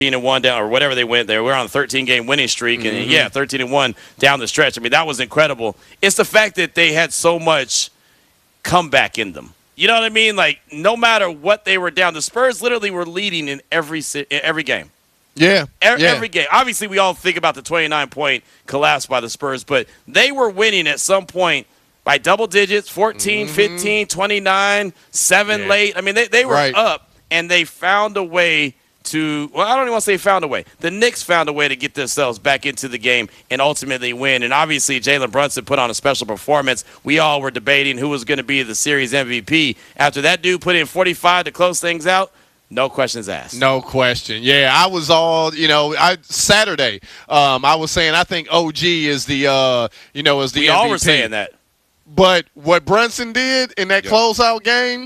13-1 down, or whatever they went there. We're on a 13-game winning streak, and 13-1 down the stretch. I mean, that was incredible. It's the fact that they had so much comeback in them. You know what I mean? Like, no matter what they were down, the Spurs literally were leading in every game. Yeah. Every game. Obviously, we all think about the 29-point collapse by the Spurs, but they were winning at some point by double digits, 14, 15, 29, 7 late. I mean, they were up, and they found a way to – well, I don't even want to say found a way. The Knicks found a way to get themselves back into the game and ultimately win. And obviously, Jalen Brunson put on a special performance. We all were debating who was going to be the series MVP. After that dude put in 45 to close things out, no questions asked. No question. Yeah, I was all, Saturday, I was saying I think OG is the, is the We MVP. all were saying that. But what Brunson did in that closeout game,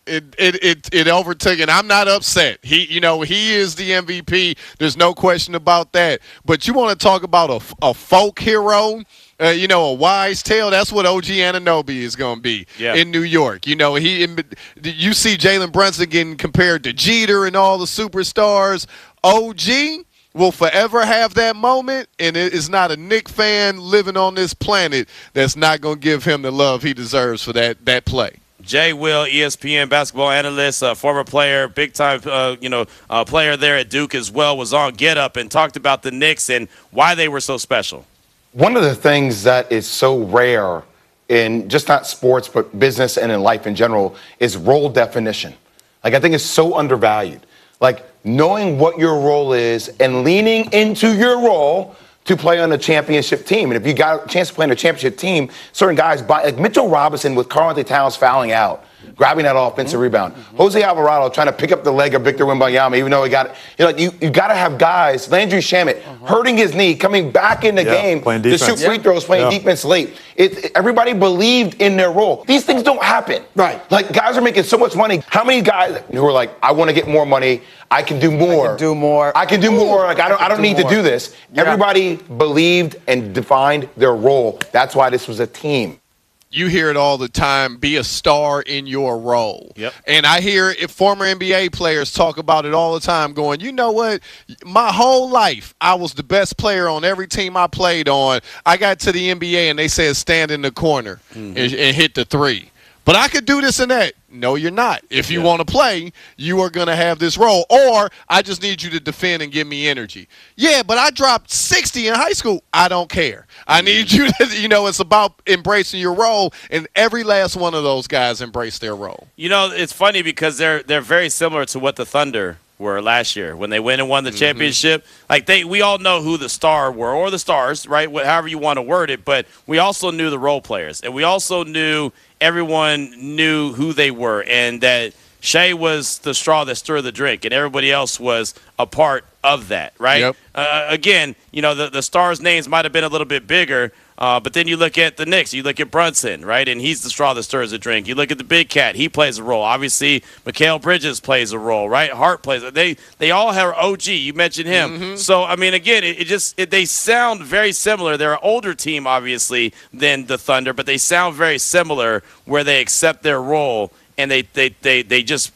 it overtook, and I'm not upset. He is the MVP. There's no question about that. But you want to talk about a folk hero, a wise tale. That's what OG Anunoby is going to be in New York. You see Jalen Brunson getting compared to Jeter and all the superstars. OG will forever have that moment, and it is not a Knick fan living on this planet that's not going to give him the love he deserves for that play. Jay Will, ESPN basketball analyst, former player, big-time player there at Duke as well, was on Get Up and talked about the Knicks and why they were so special. One of the things that is so rare in just not sports but business and in life in general is role definition. Like, I think it's so undervalued. Like, knowing what your role is and leaning into your role to play on a championship team. And if you got a chance to play on a championship team, certain guys, like Mitchell Robinson with Karl-Anthony Towns fouling out, grabbing that offensive rebound. Jose Alvarado trying to pick up the leg of Victor Wembanyama, even though he got it. You got to have guys, Landry Shamet, hurting his knee, coming back in the game to shoot free throws, playing defense late. Everybody believed in their role. These things don't happen. Right. Like, guys are making so much money. How many guys who are like, I want to get more money, I can do more. I can do more. Like, I don't need to do this. Yeah. Everybody believed and defined their role. That's why this was a team. You hear it all the time, be a star in your role. Yep. And I hear former NBA players talk about it all the time, going, you know what, my whole life I was the best player on every team I played on. I got to the NBA and they said stand in the corner and hit the three. But I could do this and that. No, you're not. If you want to play, you are going to have this role. Or I just need you to defend and give me energy. Yeah, but I dropped 60 in high school. I don't care. I need you to, it's about embracing your role, and every last one of those guys embrace their role. It's funny because they're very similar to what the Thunder were last year when they went and won the championship. Like, we all know who the star were, or the stars, right? However you want to word it. But we also knew the role players, and we also knew everyone knew who they were, and that Shea was the straw that stirred the drink, and everybody else was a part of that, right? Yep. Again, the stars' names might have been a little bit bigger, but then you look at the Knicks, you look at Brunson, right, and he's the straw that stirs the drink. You look at the Big Cat, he plays a role. Obviously, Mikal Bridges plays a role, right? Hart plays. They all have OG. You mentioned him. So, I mean, again, they sound very similar. They're an older team, obviously, than the Thunder, but they sound very similar where they accept their role and they just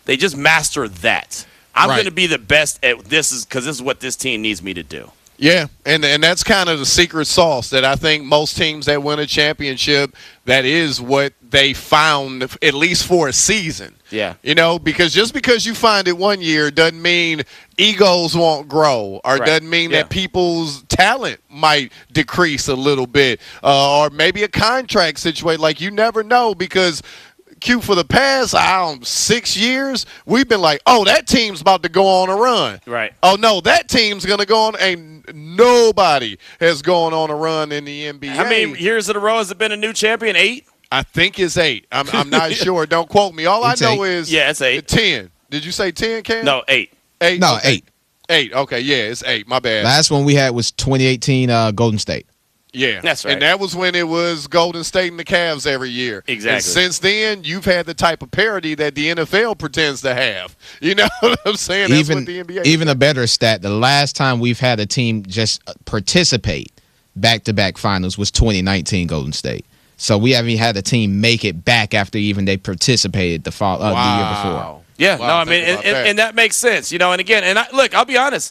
master that. I'm going to be the best at this because this is what this team needs me to do. Yeah, and that's kind of the secret sauce that I think most teams that win a championship, that is what they found, at least for a season. Yeah. Because just because you find it one year doesn't mean egos won't grow, or doesn't mean that people's talent might decrease a little bit, or maybe a contract situation. Like, you never know, because for the past 6 years, we've been like, oh, that team's about to go on a run. Right. Oh, no, that team's going to go on. And nobody has gone on a run in the NBA. How many years in a row has it been a new champion? 8? I think it's 8. I'm not sure. Don't quote me. All I know is it's 8. 10. Did you say 10, Cam? No, 8. 8? No, okay. 8. 8. Okay, yeah, it's 8. My bad. Last one we had was 2018 Golden State. Yeah, that's right. And that was when it was Golden State and the Cavs every year. Exactly. And since then, you've had the type of parity that the NFL pretends to have. You know what I'm saying? That's what the NBA even a better stat, the last time we've had a team just participate back-to-back finals was 2019 Golden State. So we haven't had a team make it back after even they participated the year before. Yeah, Wow, no, I mean, think about that. and that makes sense, you know. And again, look, I'll be honest.